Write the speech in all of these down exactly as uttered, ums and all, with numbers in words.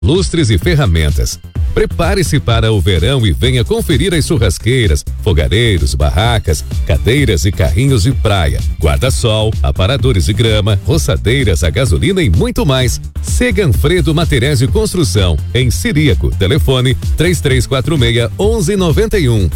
lustres e ferramentas. Prepare-se para o verão e venha conferir as churrasqueiras, fogareiros, barracas, cadeiras e carrinhos de praia, guarda-sol, aparadores de grama, roçadeiras a gasolina e muito mais. Seganfredo Materiais de Construção, em Ciríaco. Telefone três três quatro seis, onze noventa e um.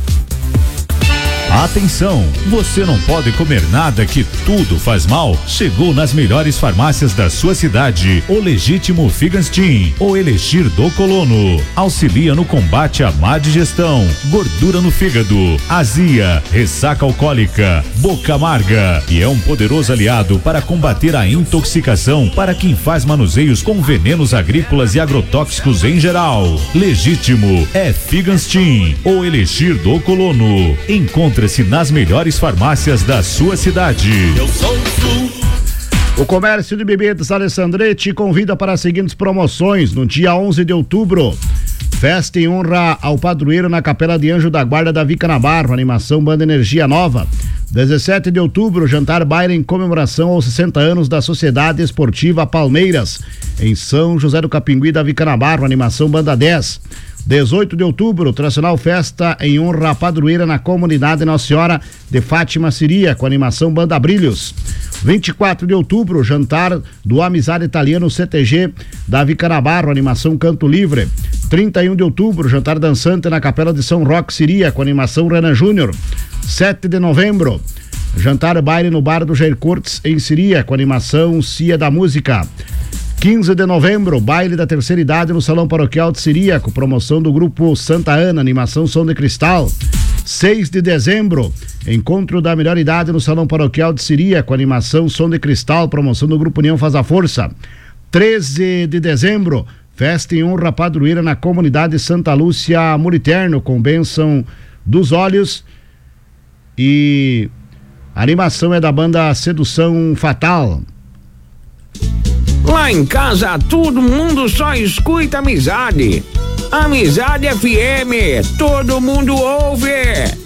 Atenção, você não pode comer nada que tudo faz mal. Chegou nas melhores farmácias da sua cidade o Legítimo Figanstin, o Elixir do Colono. Auxilia no combate à má digestão, gordura no fígado, azia, ressaca alcoólica, boca amarga e é um poderoso aliado para combater a intoxicação para quem faz manuseios com venenos agrícolas e agrotóxicos em geral. Legítimo é Figanstin, o Elixir do Colono. Encontre se nas melhores farmácias da sua cidade. Eu sou o Sul. O Comércio de Bebidas Alessandretti convida para as seguintes promoções no dia onze de outubro. Festa em honra ao padroeiro na Capela de Anjo da Guarda da Vica Navarro, animação Banda Energia Nova. dezessete de outubro, jantar baile em comemoração aos sessenta anos da Sociedade Esportiva Palmeiras, em São José do Capingui da Vica Navarro, animação Banda dez. dezoito de outubro, tradicional festa em honra à padroeira na comunidade Nossa Senhora de Fátima Siria, com animação Banda Brilhos. vinte e quatro de outubro, jantar do Amizade Italiano C T G da Vica Navarro, animação Canto Livre. trinta e um de outubro, jantar dançante na Capela de São Roque Siria, com animação Renan Júnior. sete de novembro, jantar baile no Bar do Jair Cortes em Siria, com animação Cia da Música. quinze de novembro, baile da terceira idade no Salão Paroquial de Siria, com promoção do grupo Santa Ana, animação Som de Cristal. seis de dezembro, encontro da melhor idade no Salão Paroquial de Siria, com animação Som de Cristal, promoção do grupo União Faz a Força. treze de dezembro, festa em honra à padroeira na comunidade Santa Lúcia Muriterno, com bênção dos olhos, e a animação é da banda Sedução Fatal. Lá em casa todo mundo só escuta Amizade. Amizade F M, todo mundo ouve.